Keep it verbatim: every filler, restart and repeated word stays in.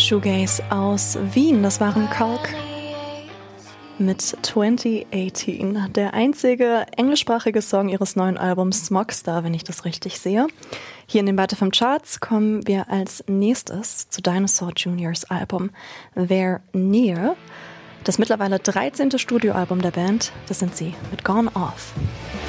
Shoegaze aus Wien. Das waren Kalk mit zwanzig achtzehn, der einzige englischsprachige Song ihres neuen Albums Smogstar, wenn ich das richtig sehe. Hier in den Bite F M Charts kommen wir als nächstes zu Dinosaur Juniors Album They're Near. Das mittlerweile dreizehnte Studioalbum der Band, das sind sie mit Gone Off.